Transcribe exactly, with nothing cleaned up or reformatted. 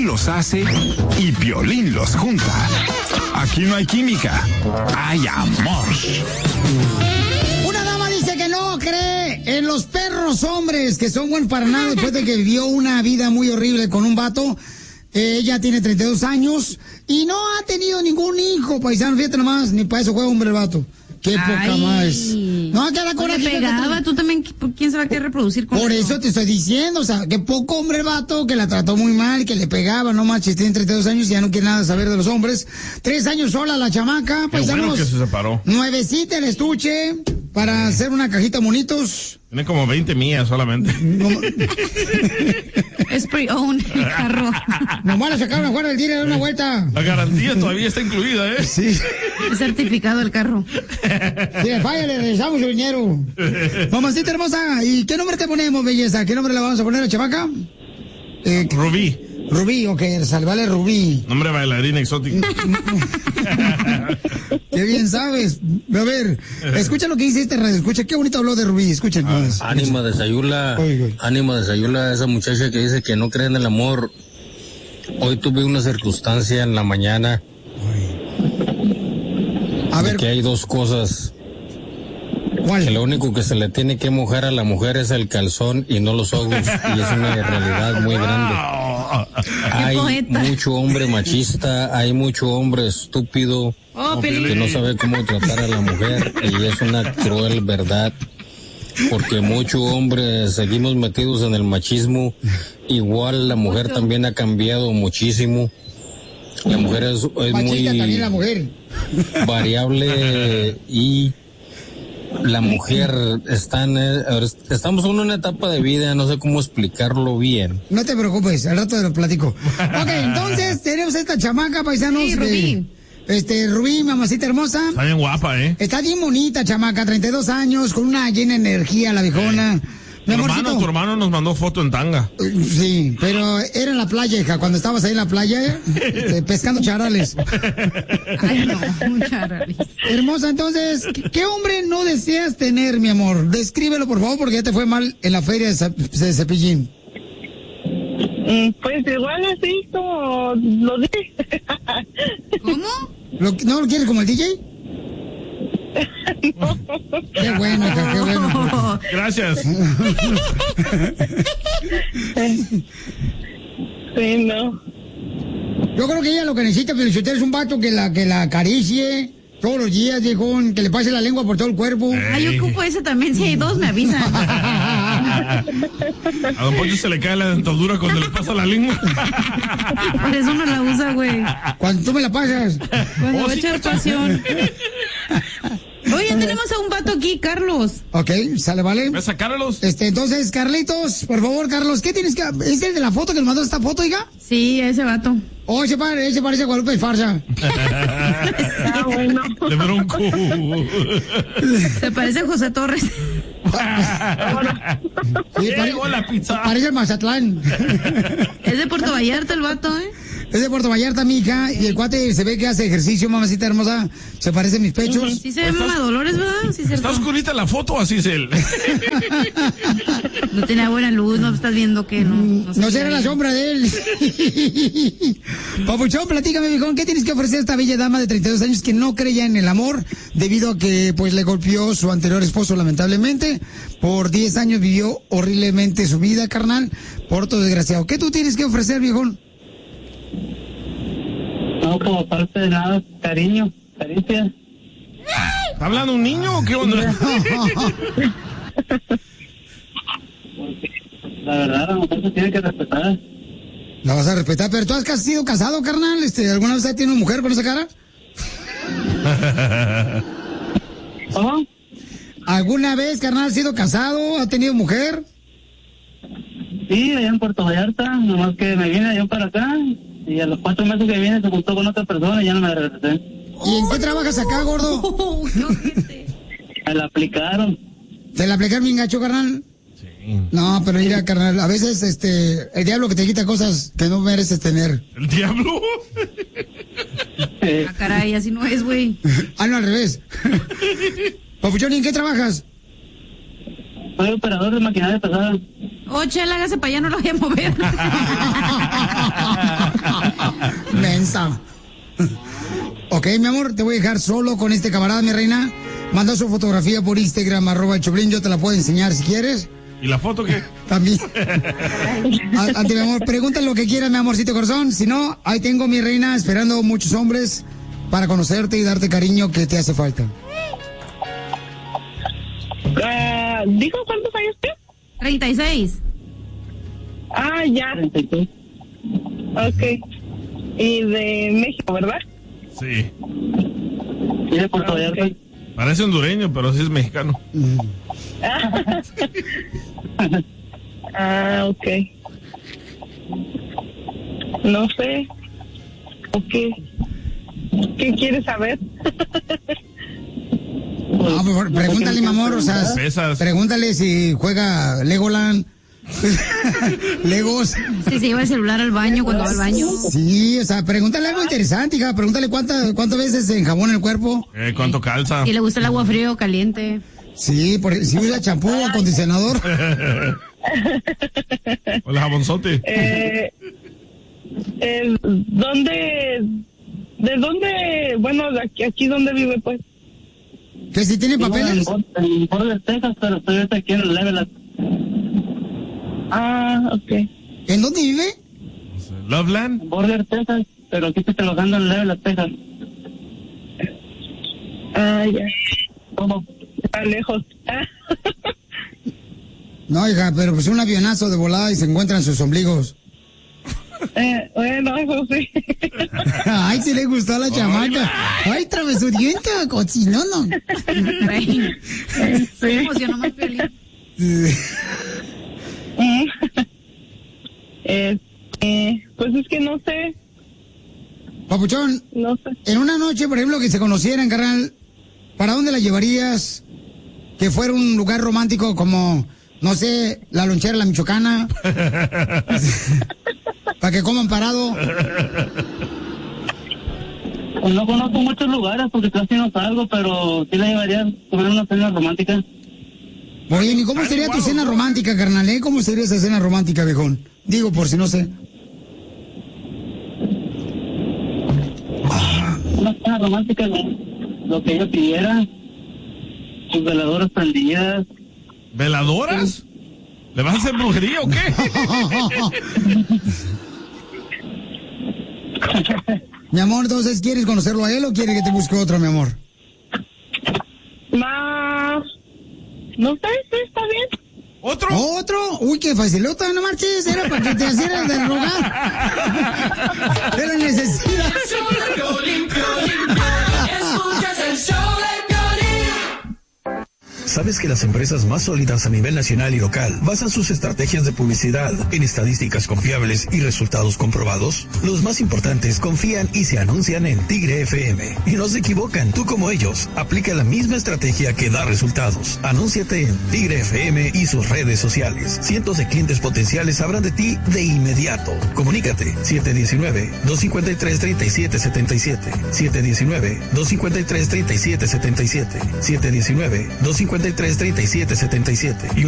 los hace y Piolín los junta. Aquí no hay química, hay amor. Una dama dice que no cree en los perros hombres que son buenos para nada después de que vivió una vida muy horrible con un vato. Eh, ella tiene treinta y dos años y no ha tenido ningún hijo, paisano, fíjate nomás, ni para eso juega hombre el vato. Qué poca Ay. más. No, que la coraje. Le pegaba, tú también, ¿quién se va a querer reproducir con Por eso? eso te estoy diciendo, o sea, que poco hombre el vato, que la trató muy mal, que le pegaba, no manches, tiene treinta y dos años y ya no quiere nada saber de los hombres. Tres años sola la chamaca, Qué paisanos. bueno que se separó. Nuevecita el estuche para hacer una cajita monitos. Tiene como veinte millas solamente. No, Es pre-owned el carro. nomás la sacaron afuera del día de una vuelta. La garantía todavía está incluida, ¿eh? Sí. Es certificado el carro. Si le falla, le regresamos su dinero. Mamacita hermosa, ¿y qué nombre te ponemos, belleza? ¿Qué nombre le vamos a poner a la chamaca? Eh, Rubí. Rubí, ok, salvale Rubí. Nombre bailarina exótica. Qué bien sabes. A ver, escucha lo que dice este radio. Escucha, qué bonito habló de Rubí. Escuchen. Ah, ánimo de Sayula. Ánimo de Sayula, esa muchacha que dice que no cree en el amor. Hoy tuve una circunstancia en la mañana. A ver. Que hay dos cosas. ¿Cuál? Que lo único que se le tiene que mojar a la mujer es el calzón y no los ojos. Y es una realidad muy grande. Hay mucho hombre machista, hay mucho hombre estúpido Oh, que no sabe cómo tratar a la mujer y es una cruel verdad. Porque mucho hombre seguimos metidos en el machismo. Igual la mujer también ha cambiado muchísimo. La mujer es, es Machista también muy la mujer. variable y la mujer está en, estamos en una etapa de vida, no sé cómo explicarlo bien. No te preocupes, al rato te lo platico. Ok, entonces tenemos esta chamaca, paisanos. Sí, Rubí. De, este, Rubí, mamacita hermosa. Está bien guapa, ¿eh? Está bien bonita, chamaca, treinta y dos años, con una llena de energía, la viejona. Tu Mi hermano, amorcito. tu hermano nos mandó foto en tanga. Sí, pero era en la playa, hija, cuando estabas ahí en la playa, eh, pescando charales. Ay, no, mucha rareza. Hermosa, entonces, ¿qué, qué hombre no deseas tener, mi amor? Descríbelo, por favor, porque ya te fue mal en la feria de, Zap- de Cepillín. Mm, Pues igual así como lo dije. ¿Cómo? ¿Lo, ¿No lo quieres como el D J? Qué bueno, hija, qué bueno. Gracias. Sí, no. Yo creo que ella lo que necesita, Felicitero, es un vato que la, que la acaricie todos los días, viejón, que le pase la lengua por todo el cuerpo. Ay, yo ocupo ese también. Si hay dos, me avisan. A Don Poncho se le cae la dentadura cuando le pasa la lengua. Por eso no la usa, güey. Cuando tú me la pasas. Cuando Oh, va a sí, echar cacha. pasión. Oye, tenemos a un vato aquí, Carlos. Ok, sale, vale. ¿Ves a Carlos? Este, entonces, Carlitos, por favor, Carlos, ¿qué tienes que...? ¿Es el de la foto que nos mandó esta foto, hija? Sí, ese vato. Oh, ese, pare, ese parece a Guadalupe Farsa. Ah, bueno. De bronco. Se parece a José Torres. Sí, pare- Llegó la pizza. Parece el Mazatlán. Es de Puerto Vallarta el vato, ¿eh? Es de Puerto Vallarta, mi hija, y el cuate se ve que hace ejercicio, mamacita hermosa. Se parece a mis pechos. Sí se ve Mamá Dolores, ¿verdad? Sí, cierto. ¿Está oscurita la foto o así es él? No tenía buena luz, no estás viendo que no. No, se será ve la bien. sombra de él. Papuchón, platícame, viejón, ¿qué tienes que ofrecer a esta bella dama de treinta y dos años que no creía en el amor debido a que pues le golpeó su anterior esposo lamentablemente? Por diez años vivió horriblemente su vida, carnal, por todo desgraciado. ¿Qué tú tienes que ofrecer, viejón? No, como parte de nada, cariño, caricia. ¿Está hablando un niño o qué onda? La verdad, la mujer se tiene que respetar. La vas a respetar, pero tú has cas- sido casado, carnal. Este, ¿alguna vez has tenido una mujer con esa cara? ¿Cómo? ¿Alguna vez, carnal, has sido casado? ¿Ha tenido mujer? Sí, allá en Puerto Vallarta, nomás que me vine allá para acá y a los cuatro meses que viene se juntó con otra persona y ya no me regresé. ¿Y en qué trabajas acá, gordo? Oh, qué ojete. Me la aplicaron. ¿Te la aplicaron bien gacho, carnal? Sí. No, pero mira, carnal, a veces este, el diablo que te quita cosas que no mereces tener. ¿El diablo? Eh, Ah, caray, así no es, güey. Ah, no, al revés. Papuchón, ¿y en qué trabajas? soy operador de maquinaria pesada. Oh, chela, hágase para allá, no lo voy a mover. mensa. Ok, mi amor, te voy a dejar solo con este camarada, mi reina. Manda su fotografía por Instagram, arroba el Choplin, yo te la puedo enseñar si quieres. ¿Y la foto qué? También. Ante mi amor, pregúntale lo que quieras, mi amorcito corazón. Si no, ahí tengo, mi reina, esperando muchos hombres para conocerte y darte cariño que te hace falta. Uh, ¿Dijo cuántos años tienes? treinta y seis. Ah, ya. Ok. Y de México, ¿verdad? Sí. Sí, de Puerto Ah, Vallarta. ok. Parece hondureño, pero sí es mexicano. Ah, ok. No sé. ¿O qué? ¿Qué quieres saber? No, por- pregúntale, mi amor, o sea, Pesas. pregúntale si juega Legoland. Legos. Si se lleva el celular al baño cuando va al baño. Sí, o sea, pregúntale algo interesante, hija. Pregúntale cuántas cuántas veces se enjabona el cuerpo. Eh, ¿Cuánto calza? Si le gusta el agua fría o caliente. Sí, porque si usa champú o acondicionador. O el jabonzote. Eh, eh, ¿Dónde? ¿De dónde? Bueno, de aquí, aquí donde vive, pues. Que si tiene papeles. En Border, Texas, pero estoy ahorita aquí en el Level. Ah, ok. ¿En dónde vive? Loveland. Border, Texas, pero aquí estoy trabajando en Level, Texas. Ah, ya. ¿Cómo? Está lejos. No, hija, pero pues un avionazo de volada y se encuentran sus ombligos. Eh, bueno, eso sí. Ay, si le gustó a la chamaca. Ay, travesurienta, cochinona. Ay, se emocionó más feliz. Mm. eh, eh, pues es que no sé, Papuchón, no sé. en una noche, por ejemplo, que se conocieran, carnal, ¿para dónde la llevarías? Que fuera un lugar romántico como, no sé, la lonchera La Michoacana. Para que coman parado. Pues no conozco muchos lugares porque casi no salgo, pero sí la llevaría a comer una cena romántica. Muy bien, ¿y cómo sería tu cena romántica, carnal? ¿Eh? ¿Cómo sería esa cena romántica, viejón? Digo, por si no sé. Una cena romántica, lo, lo que ella pidiera, sus veladoras prendidas. ¿Veladoras? ¿Le vas a hacer brujería o qué? Mi amor, entonces, ¿quieres conocerlo a él o quieres que te busque otro, mi amor? Más, no sé, sí, está bien. ¿Otro? ¿Otro? Uy, qué facilota, no marches, era para que te hicieras del rogar. Pero necesitas. ¿Sabes que las empresas más sólidas a nivel nacional y local basan sus estrategias de publicidad en estadísticas confiables y resultados comprobados? Los más importantes confían y se anuncian en Tigre F M. Y no se equivocan, tú como ellos. Aplica la misma estrategia que da resultados. Anúnciate en Tigre F M y sus redes sociales. Cientos de clientes potenciales sabrán de ti de inmediato. Comunícate siete uno nueve, dos cinco tres, tres siete siete siete. siete uno nueve, dos cinco tres, tres siete siete siete. siete uno nueve, dos cinco tres, tres siete siete siete.